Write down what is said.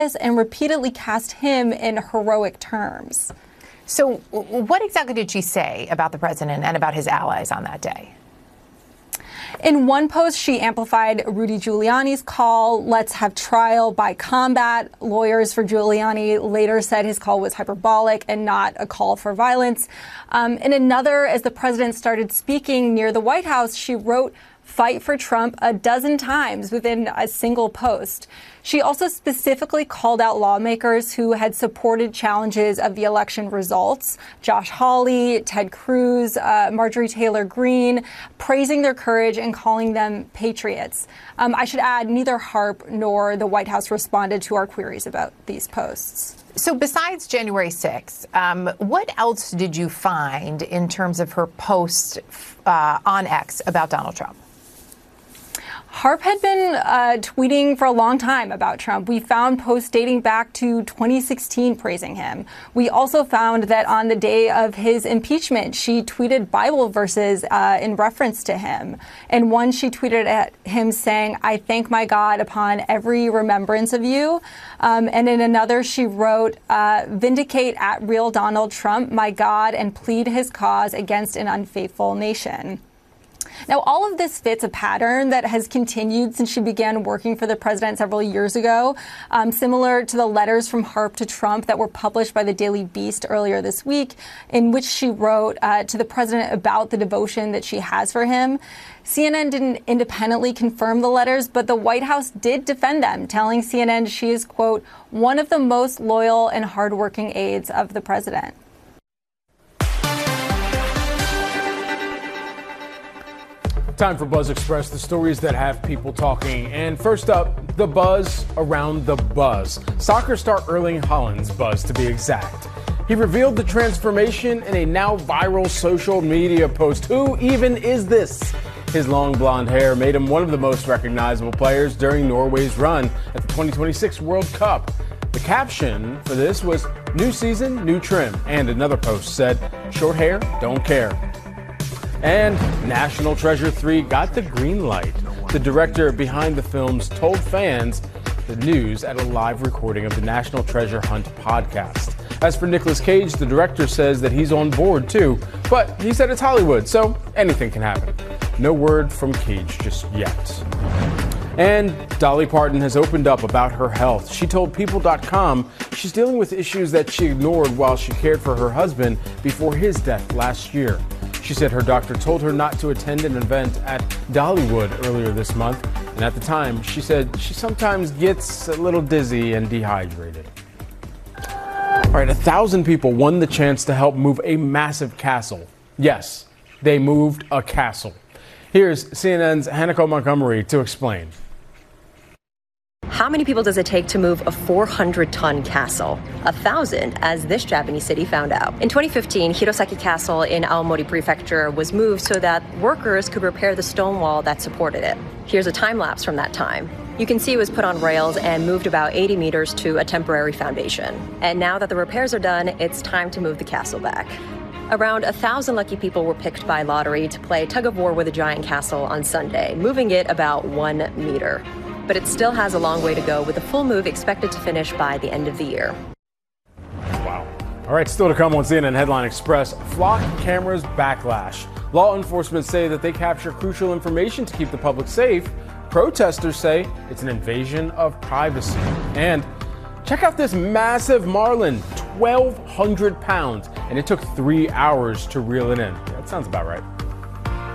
and repeatedly cast him in heroic terms. So what exactly did she say about the president and about his allies on that day? In one post, she amplified Rudy Giuliani's call, let's have trial by combat. Lawyers for Giuliani later said his call was hyperbolic and not a call for violence. In another, as the president started speaking near the White House, she wrote, "Fight for Trump" a dozen times within a single post. She also specifically called out lawmakers who had supported challenges of the election results. Josh Hawley, Ted Cruz, Marjorie Taylor Greene, praising their courage and calling them patriots. I should add, neither Harp nor the White House responded to our queries about these posts. So besides January 6th, what else did you find in terms of her post on X about Donald Trump? Harp had been tweeting for a long time about Trump. We found posts dating back to 2016 praising him. We also found that on the day of his impeachment, she tweeted Bible verses in reference to him. And one she tweeted at him saying, "I thank my God upon every remembrance of you." And in another, she wrote, "Vindicate at real Donald Trump, my God, and plead his cause against an unfaithful nation." Now, all of this fits a pattern that has continued since she began working for the president several years ago, similar to the letters from Harp to Trump that were published by the Daily Beast earlier this week, in which she wrote to the president about the devotion that she has for him. CNN didn't independently confirm the letters, but the White House did defend them, telling CNN she is, quote, "one of the most loyal and hardworking aides of the president." Time for Buzz Express, the stories that have people talking. And first up, the buzz around the buzz. Soccer star Erling Haaland's buzz, to be exact. He revealed the transformation in a now viral social media post. Who even is this? His long blonde hair made him one of the most recognizable players during Norway's run at the 2026 World Cup. The caption for this was, "New season, new trim." And another post said, "Short hair, don't care." And National Treasure 3 got the green light. The director behind the films told fans the news at a live recording of the National Treasure Hunt podcast. As for Nicolas Cage, the director says that he's on board too, but he said it's Hollywood, so anything can happen. No word from Cage just yet. And Dolly Parton has opened up about her health. She told People.com she's dealing with issues that she ignored while she cared for her husband before his death last year. She said her doctor told her not to attend an event at Dollywood earlier this month, and at the time, she said she sometimes gets a little dizzy and dehydrated. All right, 1,000 people won the chance to help move a massive castle. Yes, they moved a castle. Here's CNN's Hanako Montgomery to explain. How many people does it take to move a 400-ton castle? 1,000, as this Japanese city found out. In 2015, Hirosaki Castle in Aomori Prefecture was moved so that workers could repair the stone wall that supported it. Here's a time lapse from that time. You can see it was put on rails and moved about 80 meters to a temporary foundation. And now that the repairs are done, it's time to move the castle back. Around 1,000 lucky people were picked by lottery to play tug of war with a giant castle on Sunday, moving it about 1 meter. But it still has a long way to go, with the full move expected to finish by the end of the year. Wow. All right, still to come on CNN Headline Express, flock cameras backlash. Law enforcement say that they capture crucial information to keep the public safe. Protesters say it's an invasion of privacy. And check out this massive marlin, 1,200 pounds, and it took 3 hours to reel it in. That sounds about right.